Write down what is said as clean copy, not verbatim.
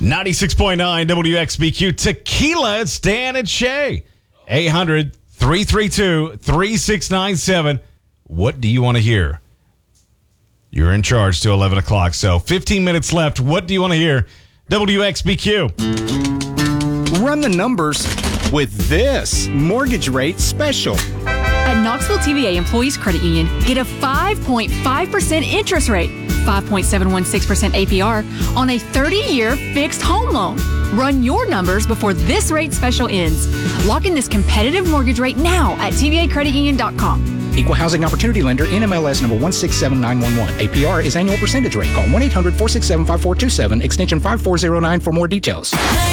96.9 WXBQ Tequila. It's Dan and Shay. 800-332-3697. What do you want to hear? You're in charge till 11 o'clock. So 15 minutes left. What do you want to hear? WXBQ. Run the numbers with this mortgage rate special. At Knoxville TVA Employees Credit Union, get a 5.5% interest rate, 5.716% APR on a 30-year fixed home loan. Run your numbers before this rate special ends. Lock in this competitive mortgage rate now at tvacreditunion.com. Equal Housing Opportunity Lender, NMLS number 167911. APR is annual percentage rate. Call 1-800-467-5427, extension 5409 for more details.